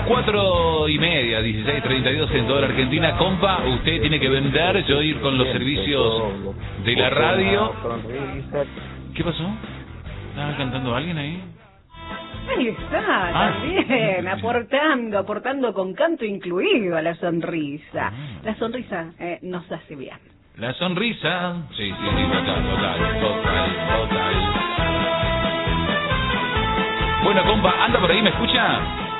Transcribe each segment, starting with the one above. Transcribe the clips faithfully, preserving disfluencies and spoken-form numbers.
cuatro y media, dieciséis treinta y dos en toda la Argentina. Compa, usted tiene que vender, yo ir con los servicios de la radio. ¿Qué pasó? ¿Estaba cantando alguien ahí? Ahí está, ah, también, sí. aportando, aportando con canto incluido a la sonrisa. Ah. La sonrisa eh, nos hace bien. La sonrisa, sí, sí, sí, total, total, total, total. Bueno, compa, anda por ahí, ¿me escucha?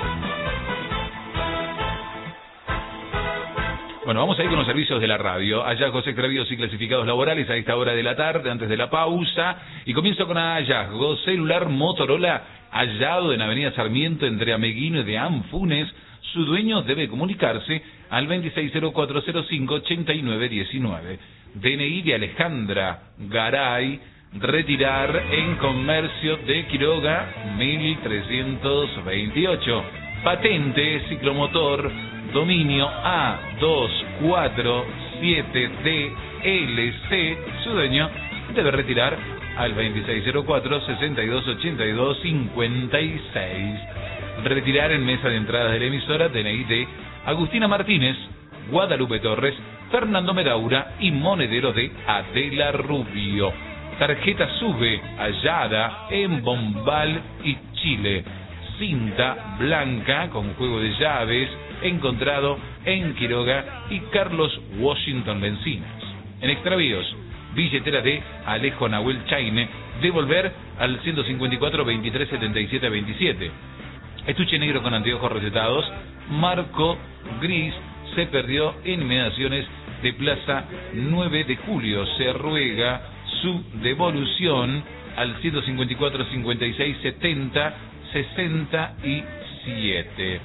Bueno, vamos a ir con los servicios de la radio. Hallazgos, extravíos y clasificados laborales a esta hora de la tarde, antes de la pausa. Y comienzo con hallazgo. Celular Motorola hallado en Avenida Sarmiento entre Ameguino y de Anfunes. Su dueño debe comunicarse al veintiséis cero cuatro cero cinco ochenta y nueve diecinueve. D N I de Alejandra Garay. Retirar en Comercio de Quiroga mil trescientos veintiocho. Patente ciclomotor dominio A dos cuatro siete D L C. Su dueño debe retirar al veintiséis cero cuatro sesenta y dos ochenta y dos cincuenta y seis. Retirar en mesa de entradas de la emisora D N I de Agustina Martínez, Guadalupe Torres, Fernando Meraura y monedero de Adela Rubio. Tarjeta Sube hallada en Bombal y Chile. Cinta blanca con juego de llaves encontrado en Quiroga y Carlos Washington Lencinas. En extravíos, billetera de Alejo Nahuel Chaine, devolver al ciento cincuenta y cuatro veintitrés setenta y siete veintisiete. Estuche negro con anteojos recetados, marco gris, se perdió en inmediaciones de Plaza nueve de julio. Se ruega su devolución al ciento cincuenta y cuatro cincuenta y seis setenta sesenta y siete.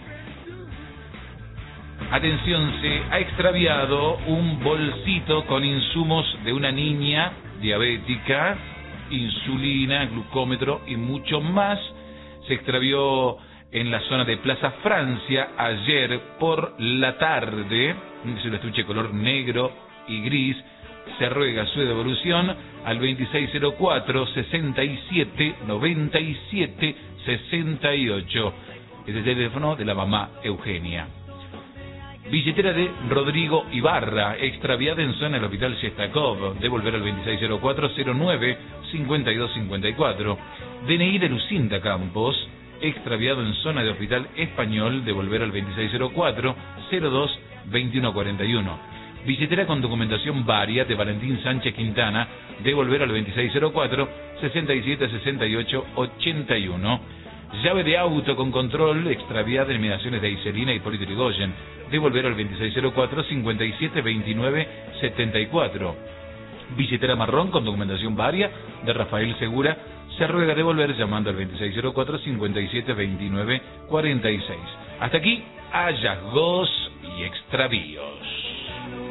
Atención, se ha extraviado un bolsito con insumos de una niña diabética, insulina, glucómetro y mucho más. Se extravió en la zona de Plaza Francia ayer por la tarde. Es un estuche color negro y gris. Se ruega su devolución al veintiséis cero cuatro sesenta y siete noventa y siete sesenta y ocho. Es el teléfono de la mamá Eugenia. Billetera de Rodrigo Ibarra, extraviada en zona del Hospital Shestakov, devolver al veintiséis cero cuatro cero nueve cincuenta y dos cincuenta y cuatro. D N I de Lucinda Campos, extraviado en zona de Hospital Español, devolver al veintiséis cero cuatro cero dos veintiuno cuarenta y uno. Billetera con documentación varia de Valentín Sánchez Quintana, devolver al veintiséis cero cuatro sesenta y siete sesenta y ocho ochenta y uno. Llave de auto con control, extraviada en inmediaciones de Iselina y Hipólito Yrigoyen, devolver al veintiséis cero cuatro cincuenta y siete veintinueve setenta y cuatro. Billetera marrón con documentación varia de Rafael Segura, se ruega devolver llamando al veintiséis cero cuatro cincuenta y siete veintinueve cuarenta y seis. Hasta aquí, hallazgos y extravíos.